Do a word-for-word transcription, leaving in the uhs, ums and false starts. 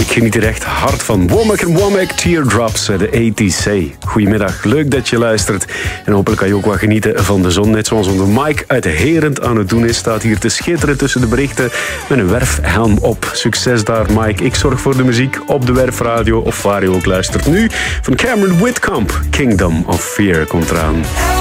Ik geniet er echt hard van. Womack en Womack, Teardrops, de A T C. Goedemiddag, leuk dat je luistert. En hopelijk kan je ook wat genieten van de zon. Net zoals onze Mike uit Herent aan het doen is. Staat hier te schitteren tussen de berichten met een werfhelm op. Succes daar, Mike. Ik zorg voor de muziek op de werfradio of waar je ook luistert. Nu van Cameron Whitcomb. Kingdom of Fear komt eraan.